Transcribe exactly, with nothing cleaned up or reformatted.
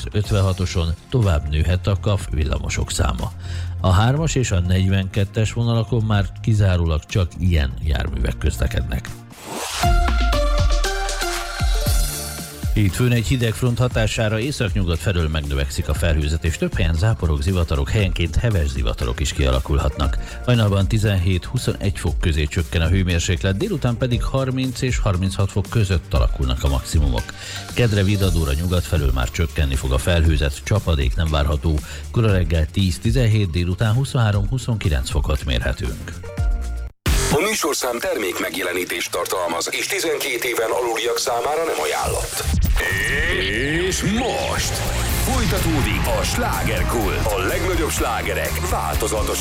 az ötvenhatoson, tovább nőhet a ká á ef villamosok száma. A hármas és a negyvenkettes vonalakon már kizárólag csak ilyen járművek közlekednek. Hétfőn egy hidegfront hatására északnyugat felől megnövekszik a felhőzet, és több helyen záporok, zivatarok, helyenként heves zivatarok is kialakulhatnak. Hajnalban tizenhét-huszonegy fok közé csökken a hőmérséklet, délután pedig harminc és harminchat fok között alakulnak a maximumok. Kedre Vidadóra nyugat felől már csökkenni fog a felhőzet, csapadék nem várható, kora reggel tíz-tizenhét, délután huszonhárom-huszonkilenc fokot mérhetünk. A műsorszám termék megjelenítést tartalmaz, és tizenkét éven aluliak számára nem ajánlott. És most folytatódik a slágerkult. A legnagyobb slágerek változatosan